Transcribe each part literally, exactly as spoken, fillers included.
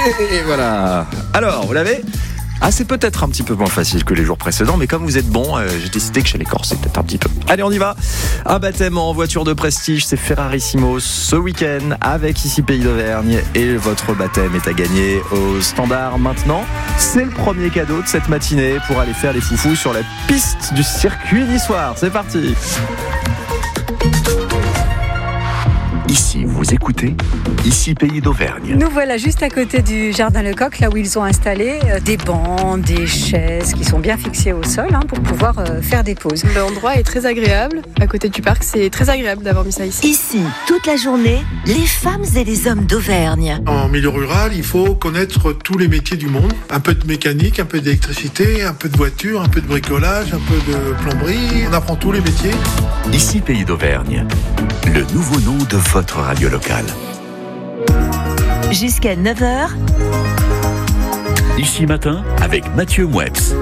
Et voilà. Alors, vous l'avez ? Ah, c'est peut-être un petit peu moins facile que les jours précédents, mais comme vous êtes bon, euh, j'ai décidé que j'allais corser peut-être un petit peu. Allez, on y va. Un baptême en voiture de prestige, c'est Ferrarissimo ce week-end avec ici Pays d'Auvergne, et votre baptême est à gagner au standard maintenant. C'est le premier cadeau de cette matinée pour aller faire les foufous sur la piste du circuit d'Issoire. C'est parti. Ici, vous écoutez, ici Pays d'Auvergne. Nous voilà juste à côté du Jardin Lecoq, là où ils ont installé euh, des bancs, des chaises qui sont bien fixées au sol hein, pour pouvoir euh, faire des pauses. L'endroit est très agréable. À côté du parc, c'est très agréable d'avoir mis ça ici. Ici, toute la journée, les femmes et les hommes d'Auvergne. En milieu rural, il faut connaître tous les métiers du monde. Un peu de mécanique, un peu d'électricité, un peu de voiture, un peu de bricolage, un peu de plomberie. On apprend tous les métiers. Ici Pays d'Auvergne, le nouveau nom de votre radio locale. Jusqu'à neuf heures. Ici matin avec Mathieu Moueps.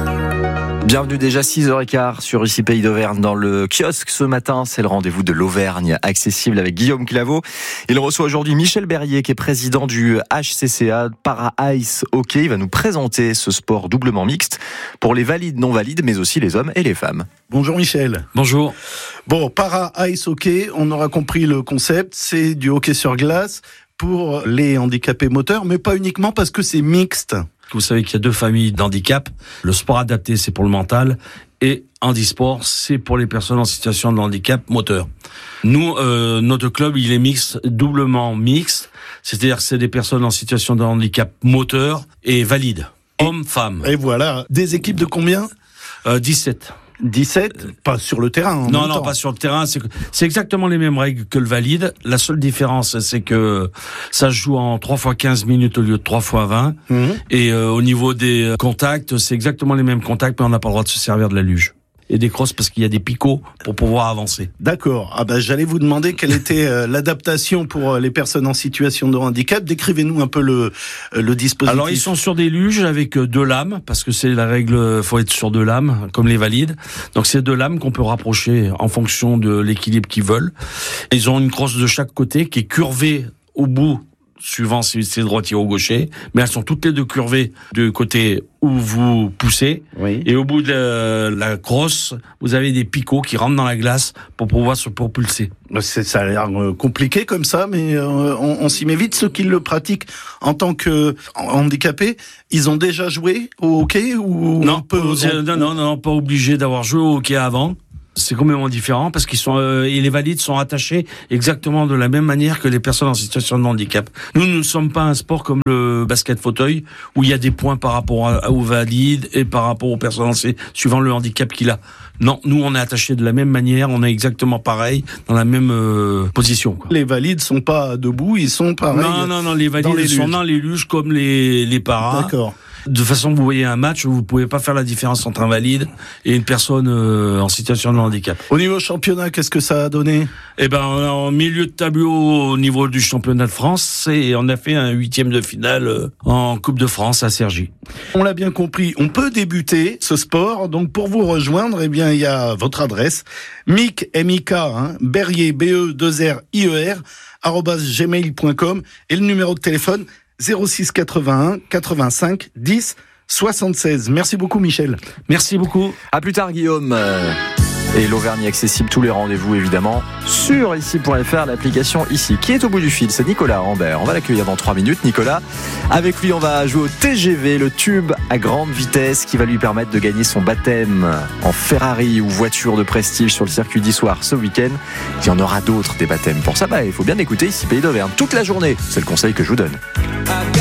Bienvenue déjà six heures quinze sur Ici Pays d'Auvergne dans le kiosque ce matin. C'est le rendez-vous de l'Auvergne accessible avec Guillaume Claveau. Il reçoit aujourd'hui Michel Berrier qui est président du H C C A Para Ice Hockey. Il va nous présenter ce sport doublement mixte pour les valides, non valides, mais aussi les hommes et les femmes. Bonjour Michel. Bonjour. Bon, Para Ice Hockey, on aura compris le concept, c'est du hockey sur glace pour les handicapés moteurs, mais pas uniquement parce que c'est mixte. Vous savez qu'il y a deux familles d'handicap. Le sport adapté, c'est pour le mental, et handisport, c'est pour les personnes en situation de handicap moteur. Nous, euh, notre club, il est mixte, doublement mixte, c'est-à-dire que c'est des personnes en situation de handicap moteur et valides, hommes, femmes. Et voilà, des équipes de combien ? euh, dix-sept. dix-sept, pas sur le terrain. En non, même non, temps. pas sur le terrain. C'est, c'est exactement les mêmes règles que le valide. La seule différence, c'est que ça se joue en trois fois quinze minutes au lieu de trois fois vingt. Mmh. Et euh, au niveau des contacts, c'est exactement les mêmes contacts, mais on n'a pas le droit de se servir de la luge et des crosses parce qu'il y a des picots pour pouvoir avancer. D'accord. Ah ben, j'allais vous demander quelle était euh, l'adaptation pour les personnes en situation de handicap. Décrivez-nous un peu le, le dispositif. Alors, ils sont sur des luges avec deux lames, parce que c'est la règle, faut être sur deux lames, comme les valides. Donc, c'est deux lames qu'on peut rapprocher en fonction de l'équilibre qu'ils veulent. Ils ont une crosse de chaque côté qui est curvée au bout, suivant si c'est droitier ou gaucher, mais elles sont toutes les deux curvées du côté où vous poussez. Oui. Et au bout de la, la crosse, vous avez des picots qui rentrent dans la glace pour pouvoir se propulser. C'est, ça a l'air compliqué comme ça, mais euh, on, on s'y met vite. Ceux qui le pratiquent en tant que handicapés, ils ont déjà joué au hockey ou non, on peut, on... non, non, non, pas obligé d'avoir joué au hockey avant. C'est complètement différent parce qu'ils sont euh, et les valides sont attachés exactement de la même manière que les personnes en situation de handicap. Nous, nous ne sommes pas un sport comme le basket fauteuil où il y a des points par rapport à, aux valides et par rapport aux personnes suivant le handicap qu'il a. Non, nous on est attachés de la même manière, on est exactement pareil dans la même euh, position. Quoi. Les valides sont pas debout, ils sont pareils. Non, non, non, les valides dans les sont dans les luges comme les les paras. D'accord. De façon que vous voyez un match, vous pouvez pas faire la différence entre un valide et une personne euh, en situation de handicap. Au niveau championnat, qu'est-ce que ça a donné ? Eh ben, on est en milieu de tableau au niveau du championnat de France et on a fait un huitième de finale euh, en Coupe de France à Cergy. On l'a bien compris, on peut débuter ce sport. Donc pour vous rejoindre, eh bien il y a votre adresse mic m i k hein, Berrier b e deux r i e r arobase gmail point com et le numéro de téléphone zéro six quatre-vingt-un quatre-vingt-cinq dix soixante-seize. Merci beaucoup Michel. Merci beaucoup. À plus tard Guillaume. Et l'Auvergne accessible, tous les rendez-vous évidemment sur ici point f r, l'application Ici. Qui est au bout du fil ? C'est Nicolas Rambert. On va l'accueillir dans trois minutes. Nicolas, avec lui on va jouer au T G V, le tube à grande vitesse qui va lui permettre de gagner son baptême en Ferrari ou voiture de prestige sur le circuit d'Issoire ce week-end. Il y en aura d'autres des baptêmes. Pour ça, bah, il faut bien écouter Ici Pays d'Auvergne toute la journée. C'est le conseil que je vous donne.